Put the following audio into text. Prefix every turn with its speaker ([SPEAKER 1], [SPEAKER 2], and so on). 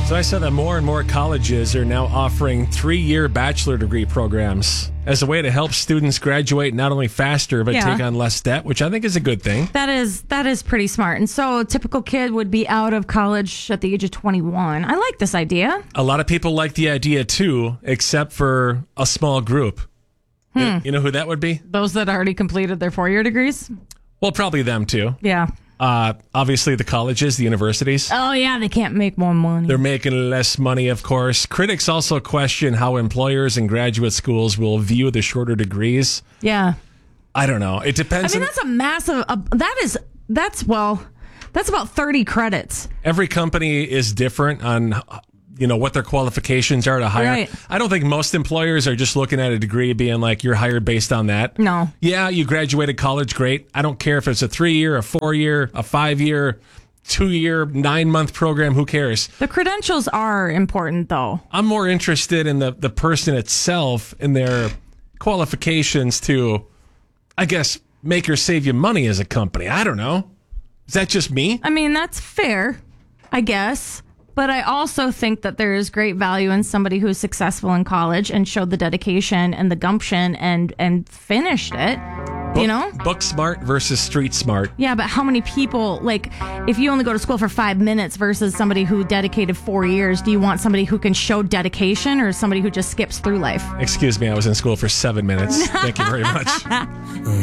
[SPEAKER 1] So I saw that more and more colleges are now offering 3-year bachelor degree programs as a way to help students graduate not only faster, but take on less debt, which I think is a good thing.
[SPEAKER 2] That is pretty smart. And so a typical kid would be out of college at the age of 21. I like this idea.
[SPEAKER 1] A lot of people like the idea too, except for a small group. You know who that would be?
[SPEAKER 2] Those that already completed their 4-year degrees?
[SPEAKER 1] Well, probably them too.
[SPEAKER 2] Yeah.
[SPEAKER 1] Obviously, the colleges, the universities.
[SPEAKER 2] Oh, yeah, they can't make more money.
[SPEAKER 1] They're making less money, of course. Critics also question how employers and graduate schools will view the shorter degrees.
[SPEAKER 2] Yeah.
[SPEAKER 1] I don't know. It depends.
[SPEAKER 2] I mean, that's a massive... that's about 30 credits.
[SPEAKER 1] Every company is different on... what their qualifications are to hire.
[SPEAKER 2] Right.
[SPEAKER 1] I don't think most employers are just looking at a degree being like, you're hired based on that.
[SPEAKER 2] No.
[SPEAKER 1] Yeah, you graduated college, great. I don't care if it's a 3-year, a 4-year, a 5-year, 2-year, 9-month program. Who cares?
[SPEAKER 2] The credentials are important, though.
[SPEAKER 1] I'm more interested in the person itself and their qualifications to, I guess, make or save you money as a company. I don't know. Is that just me?
[SPEAKER 2] I mean, that's fair, I guess. But I also think that there is great value in somebody who's successful in college and showed the dedication and the gumption and finished it.
[SPEAKER 1] Book smart versus street smart.
[SPEAKER 2] Yeah, but how many people, like, if you only go to school for 5 minutes versus somebody who dedicated 4 years, do you want somebody who can show dedication or somebody who just skips through life?
[SPEAKER 1] Excuse me, I was in school for 7 minutes. Thank you very much.